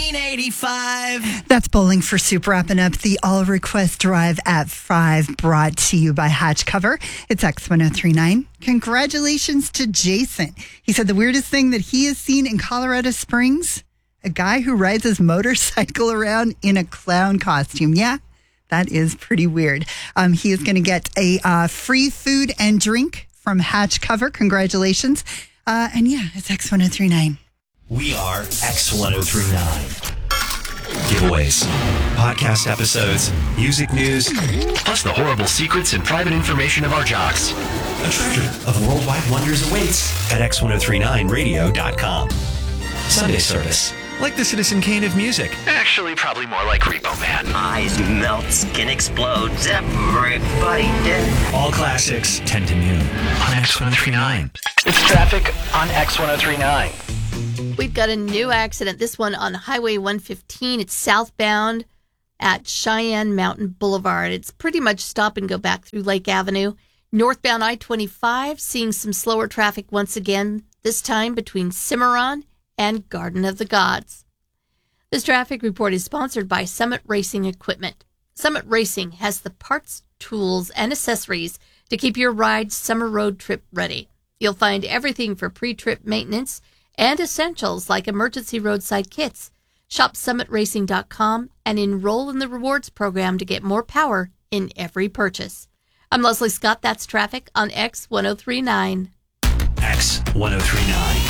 1985. That's Bowling for Soup wrapping up the All Request Drive at 5, brought to you by Hatch Cover. It's X1039. Congratulations to Jason. He said the weirdest thing that he has seen in Colorado Springs, a guy who rides his motorcycle around in a clown costume. Yeah, that is pretty weird. He is going to get a free food and drink from Hatch Cover. Congratulations. And yeah, it's X1039. We are X1039. Giveaways, podcast episodes, music news, plus the horrible secrets and private information of our jocks. A treasure of worldwide wonders awaits at x1039radio.com. Sunday service, like the Citizen Kane of music. Actually, probably more like Repo Man. Eyes melt, skin explodes, everybody dead. All classics, 10 to noon on X1039. It's traffic on X1039. We've got a new accident, this one on Highway 115. It's southbound at Cheyenne Mountain Boulevard. It's pretty much stop and go back through Lake Avenue. Northbound I-25, seeing some slower traffic once again, this time between Cimarron and Garden of the Gods. This traffic report is sponsored by Summit Racing Equipment. Summit Racing has the parts, tools, and accessories to keep your ride summer road trip ready. You'll find everything for pre-trip maintenance and essentials like emergency roadside kits. Shop summitracing.com and enroll in the rewards program to get more power in every purchase. I'm Leslie Scott. That's traffic on X1039. X1039.